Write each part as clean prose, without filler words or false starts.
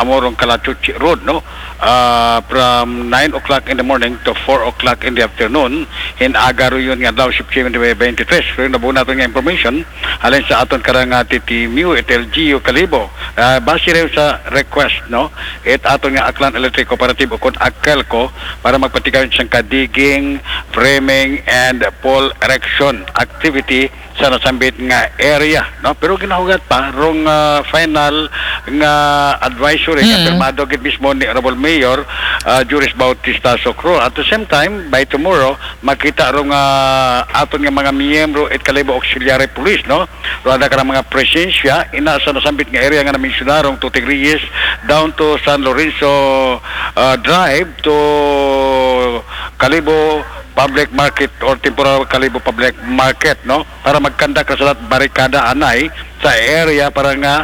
amorong Calachuchi Road, no? From 9 o'clock in the morning to 4 o'clock in the afternoon. Hinagaro yun nga daw September 23. Pero nabuo natin nga information halin sa aton karang TTMU at LGU Kalibo. Base rin sa request, no? It aton nga Aklan Electric Cooperative o kung AKELCO para magpatigayon siyang kadiging, framing, and pole erection activity sa nasambit nga area, no? Pero ginahugat pa rong final nga advisory nga pirmado gid mismo ni Honorable Mayor Juris Bautista Socro. At the same time, by tomorrow makita rong aton nga mga miyembro at Kalibo Auxiliary Police, no? Rada ka mga presensya ina sa nasambit nga area nga namensyonarong Tutig Reyes down to San Lorenzo Drive to Kalibo Public Market or temporal Kalibo Public Market, no? Para magkandak sa lahat barikada anay sa area para nga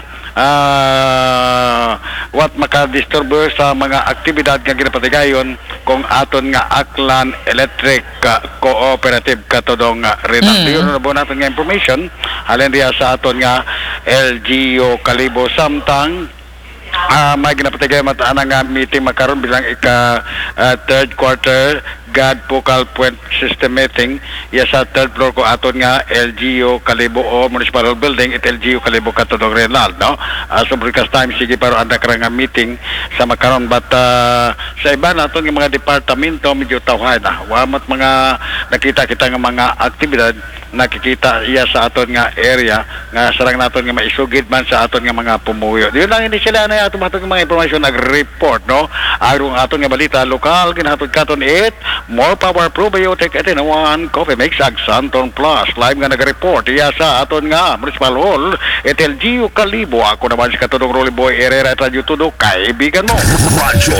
what makadisturbo sa mga aktibidad nga ginapatigayon kung aton nga Aklan Electric Cooperative katodong Renal. Yun na po natin nga information halin diya sa aton nga LGU Kalibo samtang may ginapatigayon mataan nga meeting makaroon bilang third quarter God Focal Point System Meeting sa third floor ko aton nga LGU Kalibo o Municipal Building at LGU Kalibo katodong Renal, no? So broadcast time sige pero anda ka nga meeting sa makaron but sa iba naton nga mga departamento medyo tawhad wamat mga nakita kita nga mga aktibidad nakikita iya sa aton nga area nga sarang naton nga maisugid man sa aton nga mga pumuyo. Yun lang ini sila na aton nga mga information nag-report, no? Arong aton nga balita lokal ginahatod katon it more power probiotic at one coffee mix ag Santon Plus live nga nag-report iya sa aton nga Municipal Hall at LGU Kalibo. Ako naman si katulong Rolly Boy Herrera at Radyo Tudo kaibigan mo. Radyo